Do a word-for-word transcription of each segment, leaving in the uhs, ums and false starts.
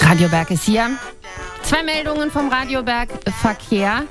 Radio Berg ist hier. Zwei Meldungen vom Radio Berg Verkehr.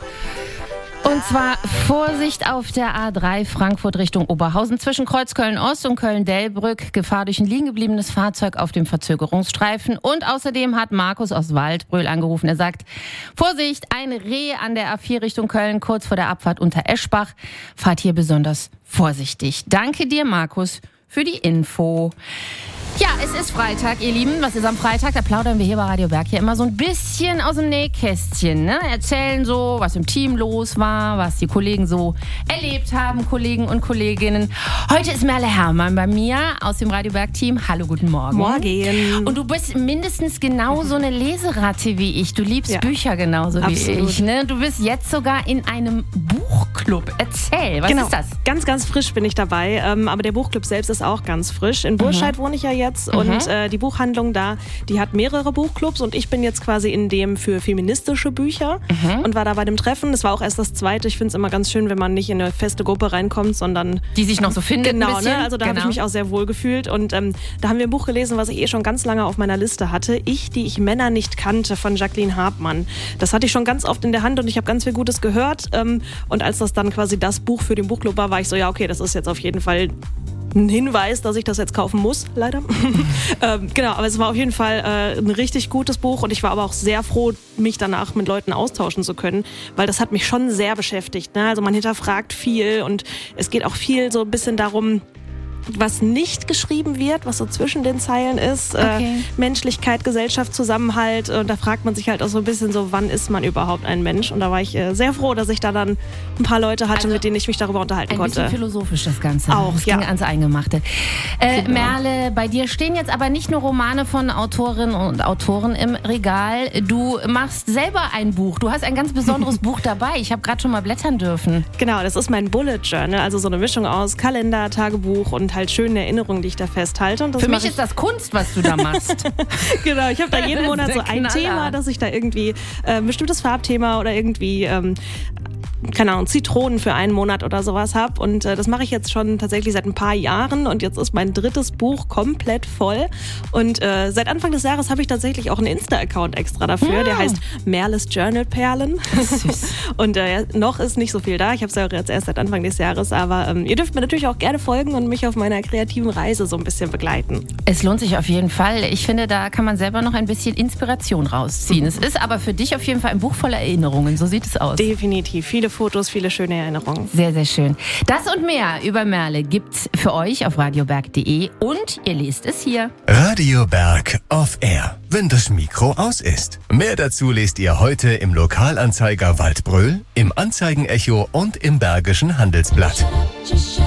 Und zwar Vorsicht auf der A drei Frankfurt Richtung Oberhausen zwischen Kreuz Köln-Ost und Köln-Delbrück. Gefahr durch ein liegen gebliebenes Fahrzeug auf dem Verzögerungsstreifen. Und außerdem hat Markus aus Waldbröl angerufen. Er sagt, Vorsicht, ein Reh an der A vier Richtung Köln, kurz vor der Abfahrt unter Eschbach. Fahrt hier besonders vorsichtig. Danke dir, Markus, für die Info. Ja, es ist Freitag, ihr Lieben. Was ist am Freitag? Da plaudern wir hier bei Radio Berg ja immer so ein bisschen aus dem Nähkästchen. Ne? Erzählen so, was im Team los war, was die Kollegen so erlebt haben, Kollegen und Kolleginnen. Heute ist Merle Herrmann bei mir aus dem Radio Berg Team. Hallo, guten Morgen. Morgen. Und du bist mindestens genauso eine Leseratte wie ich. Du liebst ja. Bücher genauso Absolut. wie ich. Ne? Du bist jetzt sogar in einem Buchclub. Erzähl, was genau. ist das? Ganz, ganz frisch bin ich dabei. Ähm, aber der Buchclub selbst ist auch ganz frisch. In Burscheid mhm. wohne ich ja jetzt. Und Mhm. äh, die Buchhandlung da, die hat mehrere Buchclubs und ich bin jetzt quasi in dem für feministische Bücher Mhm. und war da bei dem Treffen. Das war auch erst das zweite. Ich finde es immer ganz schön, wenn man nicht in eine feste Gruppe reinkommt, sondern... Die sich noch so findet Genau, ein bisschen. ne? Also da genau. habe ich mich auch sehr wohl gefühlt. Und ähm, da haben wir ein Buch gelesen, was ich eh schon ganz lange auf meiner Liste hatte. Ich, die ich Männer nicht kannte, von Jacqueline Hartmann. Das hatte ich schon ganz oft in der Hand und ich habe ganz viel Gutes gehört. Ähm, und als das dann quasi das Buch für den Buchclub war, war ich so, ja okay, das ist jetzt auf jeden Fall... ein Hinweis, dass ich das jetzt kaufen muss, leider. ähm, genau, aber es war auf jeden Fall äh, ein richtig gutes Buch und ich war aber auch sehr froh, mich danach mit Leuten austauschen zu können, weil das hat mich schon sehr beschäftigt. Ne? Also man hinterfragt viel und es geht auch viel so ein bisschen darum, was nicht geschrieben wird, was so zwischen den Zeilen ist. Okay. Äh, Menschlichkeit, Gesellschaft, Zusammenhalt. Und da fragt man sich halt auch so ein bisschen so, wann ist man überhaupt ein Mensch? Und da war ich äh, sehr froh, dass ich da dann ein paar Leute hatte, Also mit denen ich mich darüber unterhalten ein konnte. Ein bisschen philosophisch das Ganze. Auch, das ja. ging ans Eingemachte. Äh, Genau. Merle, bei dir stehen jetzt aber nicht nur Romane von Autorinnen und Autoren im Regal. Du machst selber ein Buch. Du hast ein ganz besonderes Buch dabei. Ich habe gerade schon mal blättern dürfen. Genau, das ist mein Bullet Journal, also so eine Mischung aus Kalender, Tagebuch und halt schönen Erinnerungen, die ich da festhalte. Und das Für mich mache ich ist das Kunst, was du da machst. Genau, ich habe da jeden Monat so ein Knaller. Thema, dass ich da irgendwie äh, ein bestimmtes Farbthema oder irgendwie ähm, keine Ahnung, Zitronen für einen Monat oder sowas habe. Und äh, das mache ich jetzt schon tatsächlich seit ein paar Jahren. Und jetzt ist mein drittes Buch komplett voll. Und äh, seit Anfang des Jahres habe ich tatsächlich auch einen Insta-Account extra dafür. Mm. Der heißt Merles Journal Perlen. Süß. Und äh, noch ist nicht so viel da. Ich habe es ja jetzt erst seit Anfang des Jahres. Aber ähm, ihr dürft mir natürlich auch gerne folgen und mich auf meiner kreativen Reise so ein bisschen begleiten. Es lohnt sich auf jeden Fall. Ich finde, da kann man selber noch ein bisschen Inspiration rausziehen. Es ist aber für dich auf jeden Fall ein Buch voller Erinnerungen. So sieht es aus. Definitiv. Viele Fotos, viele schöne Erinnerungen. Sehr, sehr schön. Das und mehr über Merle gibt's für euch auf radioberg punkt de und ihr lest es hier. Radio Berg off Air, wenn das Mikro aus ist. Mehr dazu lest ihr heute im Lokalanzeiger Waldbröl, im Anzeigenecho und im Bergischen Handelsblatt.